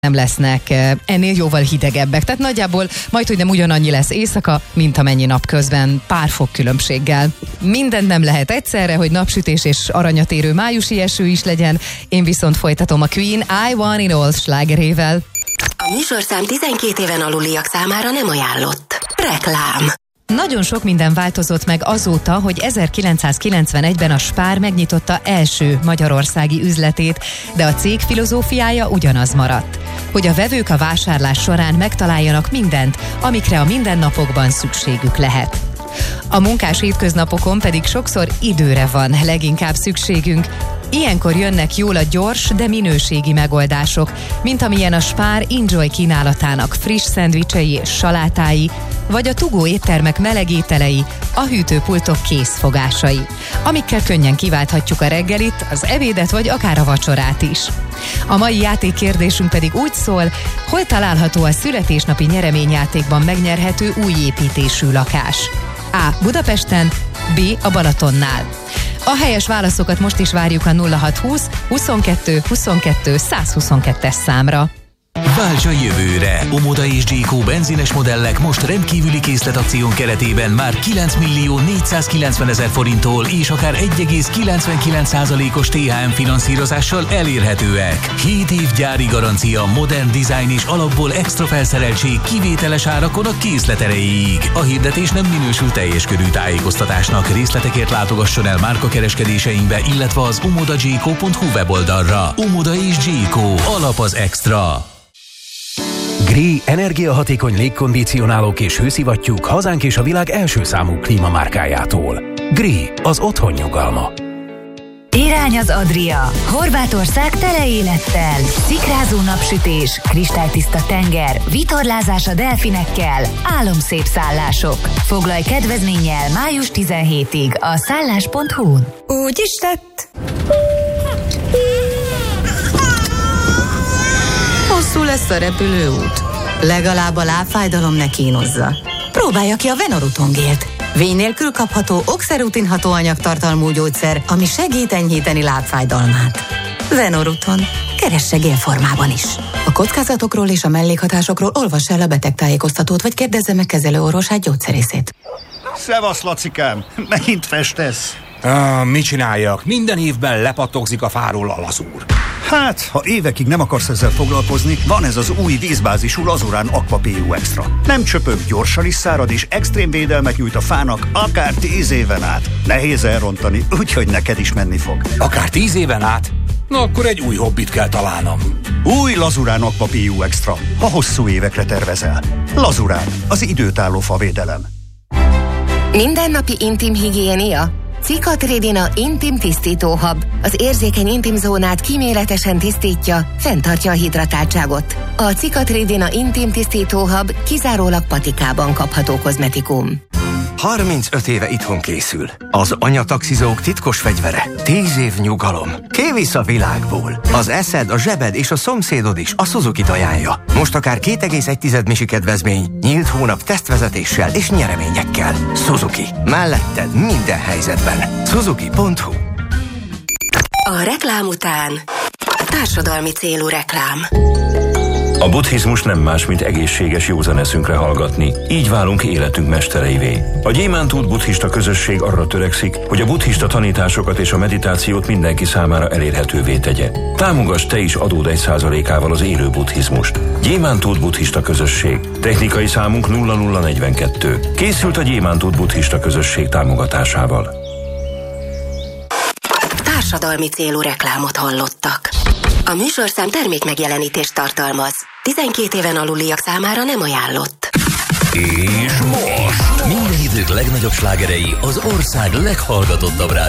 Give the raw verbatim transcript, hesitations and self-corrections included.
nem lesznek ennél jóval hidegebbek. Tehát nagyjából majd, hogy nem ugyanannyi lesz éjszaka, mint amennyi napközben, pár fok különbséggel. Mindent nem lehet egyszerre, hogy napsütés és aranyat érő májusi eső is legyen. Én viszont folytatom a Queen I Want It All slágerével. A műsorszám tizenkét éven aluliak számára nem ajánlott. Reklám. Nagyon sok minden változott meg azóta, hogy ezerkilencszázkilencvenegyben a Spar megnyitotta első magyarországi üzletét, de a cég filozófiája ugyanaz maradt. Hogy a vevők a vásárlás során megtaláljanak mindent, amikre a mindennapokban szükségük lehet. A munkás hétköznapokon pedig sokszor időre van leginkább szükségünk. Ilyenkor jönnek jól a gyors, de minőségi megoldások, mint amilyen a Spar Enjoy kínálatának friss szendvicsei és salátái, vagy a Tugó éttermek melegételei, a hűtőpultok készfogásai, amikkel könnyen kiválthatjuk a reggelit, az ebédet vagy akár a vacsorát is. A mai játékkérdésünk pedig úgy szól, hol található a születésnapi nyereményjátékban megnyerhető új építésű lakás. A. Budapesten, B. a Balatonnál. A helyes válaszokat most is várjuk a nulla hatszázhúsz huszonkettő huszonkettő százhuszonkettes számra. Válts a jövőre! Omoda és Jayco benzines modellek most rendkívüli készletakción keretében már kilenc millió négyszázkilencvenezer forinttól és akár egy egész kilencvenkilenc százalékos té há em finanszírozással elérhetőek. hét év gyári garancia, modern design és alapból extra felszereltség kivételes árakon a készlet erejéig. A hirdetés nem minősül teljes körű tájékoztatásnak. Részletekért látogasson el márkakereskedéseinkbe, illetve az omodajayco pont hu weboldalra. Omoda és Jayco. Alap az extra. Gree energiahatékony légkondicionálók és hőszivattyúk hazánk és a világ első számú klímamárkájától. Gree, az otthon nyugalma. Irány az Adria. Horvátország tele élettel. Szikrázó napsütés, kristálytiszta tenger, vitorlázás a delfinekkel, álomszép szállások. Foglalj kedvezménnyel május tizenhetedikéig a szállás pont hu-n. Úgy is tett. Hosszú lesz a repülőút. Legalább a lábfájdalom ne kínozza. Próbálja ki a Venoruton gélt. Vény nélkül kapható oxerutin hatóanyagtartalmú gyógyszer, ami segít enyhíteni lábfájdalmát. Venoruton. Keresse gélformában is. A kockázatokról és a mellékhatásokról olvass el a betegtájékoztatót, vagy kérdezze meg kezelőorvosát, gyógyszerészét. Szevasz, Lacikám! Megint festesz? Ah, mit csináljak? Minden évben lepattogzik a fáról a lazúr. Hát, ha évekig nem akarsz ezzel foglalkozni, van ez az új vízbázisú Lazurán Aqua pé u Extra. Nem csöpög, gyorsan is szárad, és extrém védelmet nyújt a fának akár tíz éven át. Nehéz elrontani, úgyhogy neked is menni fog. Akár tíz éven át? Na akkor egy új hobbit kell találnom. Új Lazurán Aqua pé u Extra, ha hosszú évekre tervezel. Lazurán, az időtálló favédelem. Mindennapi intim higiénia? Cicatrидina Intim Tisztító Hab. Az érzékeny intim zónát kíméletesen tisztítja, fenntartja a hidratáltságot. A Cicatridina Intim Tisztító Hab kizárólag patikában kapható kozmetikum. harmincöt éve itthon készül. Az anyataxizók titkos fegyvere. tíz év nyugalom. Kivisz a világból. Az eszed, a zsebed és a szomszédod is a Suzuki-t ajánlja. Most akár két egész egy misi kedvezmény, nyílt hónap tesztvezetéssel és nyereményekkel. Suzuki. Melletted minden helyzetben. Suzuki pont hu. A reklám után társadalmi célú reklám. A buddhizmus nem más, mint egészséges józan eszünkre hallgatni. Így válunk életünk mestereivé. A Gyémántút buddhista közösség arra törekszik, hogy a buddhista tanításokat és a meditációt mindenki számára elérhetővé tegye. Támogass te is adód egy százalékával az élő buddhizmust. Gyémántút buddhista közösség. Technikai számunk nulla nulla negyvenkettő. Készült a Gyémántút buddhista közösség támogatásával. Társadalmi célú reklámot hallottak. A műsorszám termékmegjelenítést tartalmaz. tizenkét éven aluliak számára nem ajánlott. És most minden idők legnagyobb slágerei az ország leghallgatottabb rádió